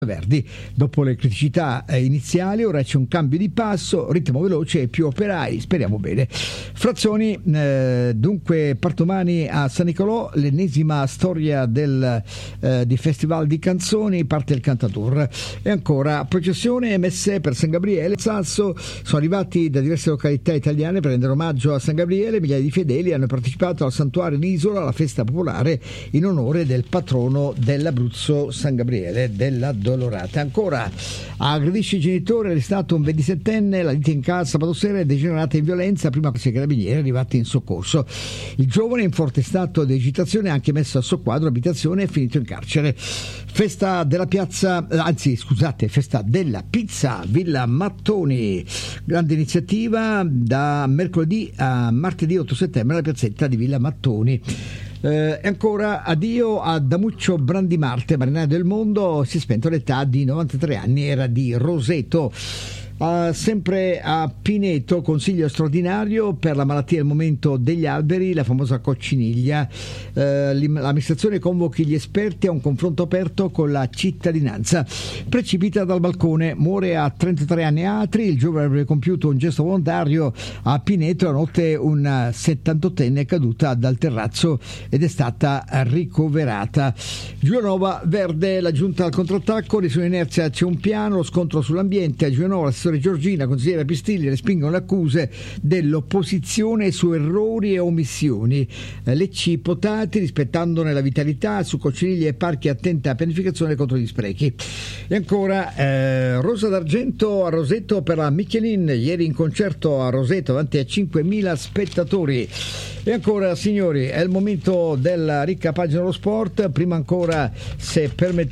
Verdi. Dopo le criticità iniziali ora c'è un cambio di passo, ritmo veloce e più operai, speriamo bene. Frazioni, dunque Partomani a San Nicolò, l'ennesima storia di Festival di Canzoni, parte il Cantatour. E ancora processione MS per San Gabriele, Salso, sono arrivati da diverse località italiane per rendere omaggio a San Gabriele, migliaia di fedeli hanno partecipato al santuario in Isola alla festa popolare in onore del patrono dell'Abruzzo, San Gabriele della Dolorata. Ancora, aggredisce i genitori, arrestato un 27enne, la lite in casa sabato sera è degenerata in violenza prima che i carabinieri arrivati in soccorso. Il giovane in forte stato di agitazione ha anche messo a soqquadro abitazione e finito in carcere. Festa della pizza Villa Mattoni, grande iniziativa da mercoledì a martedì 8 settembre alla piazzetta di Villa Mattoni. E ancora addio a Damuccio Brandimarte, marinaio del mondo, si è spento all'età di 93 anni, era di Roseto. Sempre a Pineto, consiglio straordinario per la malattia al momento degli alberi, la famosa cocciniglia. L'amministrazione convochi gli esperti a un confronto aperto con la cittadinanza. Precipita dal balcone, muore a 33 anni Atri, il giovane avrebbe compiuto un gesto volontario a Pineto, la notte una 78enne è caduta dal terrazzo ed è stata ricoverata. Giulianova Verde, la giunta al contrattacco, nessuna inerzia, c'è un piano, lo scontro sull'ambiente. A Giulianova l'assessore Giorgina, consigliera Pistilli, respingono le accuse dell'opposizione su errori e omissioni. Lecce Potati, rispettandone la vitalità, su cocciniglie e parchi, attenta pianificazione contro gli sprechi. E ancora Rosa d'Argento a Roseto per la Michelin, ieri in concerto a Roseto davanti a 5.000 spettatori. E ancora, signori, è il momento della ricca pagina dello sport. Prima ancora, se permettete,